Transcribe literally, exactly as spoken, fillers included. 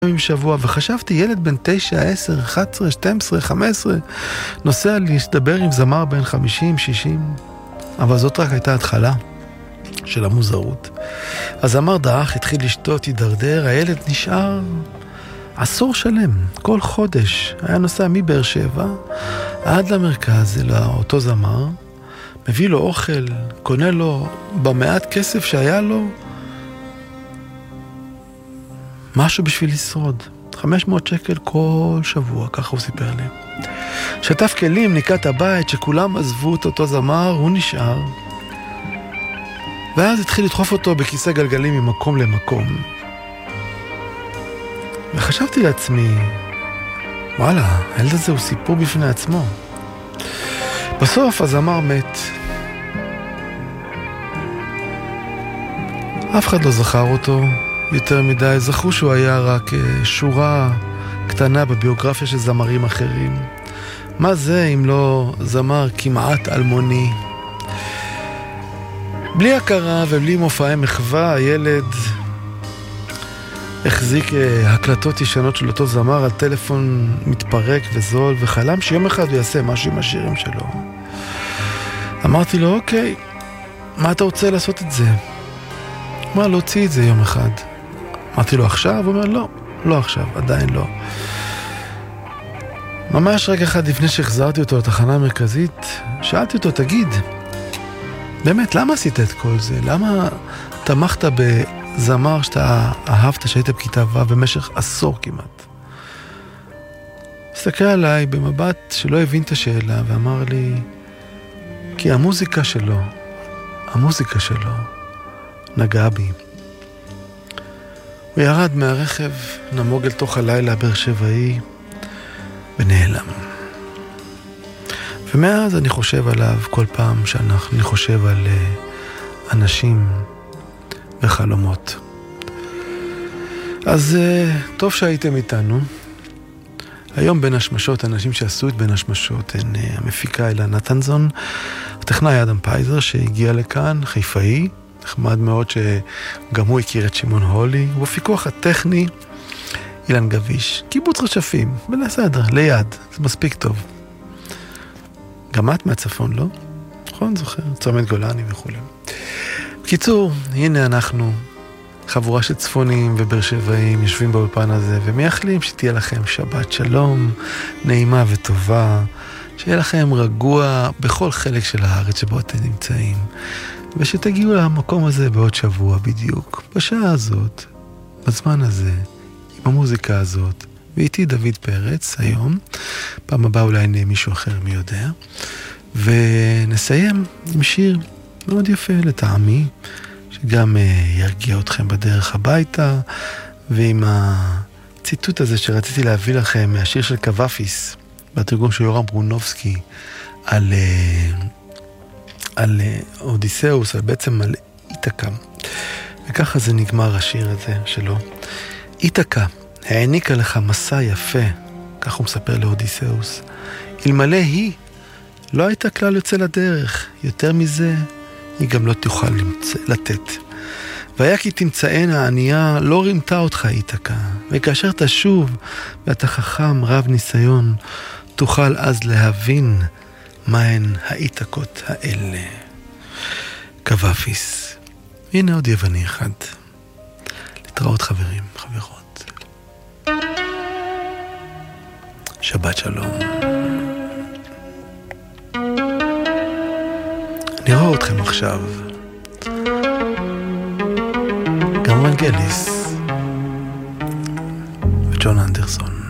ימים שבוע, וחשבתי ילד בן תשע, עשר, אחת עשרה, שתים עשרה, חמש עשרה נוסע להסתבר עם זמר בן חמישים, שישים, אבל זאת רק הייתה התחלה של המוזרות. הזמר דאח, התחיל לשתות, הידרדר, הילד נשאר עשור שלם, כל חודש היה נוסע מבאר שבע עד למרכז לאותו זמר, מביא לו אוכל, קונה לו במעט כסף שהיה לו משהו בשביל לשרוד. חמש מאות שקל כל שבוע, ככה הוא סיפר לי. שטף כלים, ניקת הבית, שכולם עזבו את אותו זמר, הוא נשאר. ואז התחיל לדחוף אותו בכיסא גלגלים ממקום למקום. וחשבתי לעצמי, וואלה, הילד הזה הוא סיפור בפני עצמו. בסוף הזמר מת. אף אחד לא זכר אותו יותר מדי, זכרו שהוא היה רק שורה קטנה בביוגרפיה של זמרים אחרים. מה זה אם לא זמר כמעט אלמוני? בלי הכרה ובלי מופעי מחווה, הילד החזיק הקלטות ישנות של אותו זמר על טלפון מתפרק וזול, וחלם שיום אחד הוא יעשה משהו עם השירים שלו. אמרתי לו, אוקיי, מה אתה רוצה לעשות את זה? מה, להוציא את זה יום אחד? אמרתי לו, עכשיו? הוא אומר, לא, לא עכשיו, עדיין לא. ממש רגע אחד לפני שהחזרתי אותו לתחנה המרכזית, שאלתי אותו, תגיד, באמת, למה עשית את כל זה? למה תמכת בזמר שאתה אהבת שהיית בכיתה ו' במשך עשור כמעט? הסתכל עליי במבט שלא הבין את השאלה ואמר לי, כי המוזיקה שלו, המוזיקה שלו נגעה בי. הוא ירד מהרכב, נמוג אל תוך הלילה באר שבעי ונעלם. ומאז אני חושב עליו כל פעם שאני חושב על uh, אנשים וחלומות. אז uh, טוב שהייתם איתנו. היום בין השמשות, אנשים שעשו את בין השמשות הן uh, המפיקה אלה נתנזון, הטכנאי אדם פייזר שהגיע לכאן, חיפאי, נחמד מאוד שגם הוא הכיר את שמעון הולי, ובפיקוח הטכני אילן גביש, קיבוץ רשפים, בסדר, ליד, זה מספיק טוב. גם את מהצפון, לא? נכון, זוכר, צומת גולני וכו'. בקיצור, הנה אנחנו, חבורה של צפונים ובאר שבעים, יושבים באולפן הזה, ומייחלים שתהיה לכם שבת שלום, נעימה וטובה, שיהיה לכם רגוע בכל חלק של הארץ שבו אתם נמצאים, ושתגיעו למקום הזה בעוד שבוע בדיוק, בשעה הזאת, בזמן הזה, עם המוזיקה הזאת, ואיתי דוד פרץ היום, פעם הבאה אולי נהיה מישהו אחר מי יודע, ונסיים עם שיר מאוד יפה לטעמי, שגם uh, ירגיע אתכם בדרך הביתה, ועם הציטוט הזה שרציתי להביא לכם מהשיר של קוואפיס, בתרגום של יורם ברונובסקי, על, uh, על uh, אודיסאוס, על בעצם על איתקה, וככה זה נגמר השיר הזה שלו. איתקה העניקה לך מסע יפה, כך הוא מספר לאודיסאוס. אלמלא היא לא הייתה כלל יוצא לדרך, יותר מזה היא גם לא תוכל למצא, לתת. והיה כי תמצאנה הענייה לא רימתה אותך איתקה, וכאשר תשוב ואתה חכם רב ניסיון, תוכל אז להבין מהן האיתקות האלה. קוואפיס. הנה עוד יווני אחד. להתראות חברים, חברות. שבת שלום. אני רואה אתכם עכשיו. גם ונגליס וג'ון אנדרסון.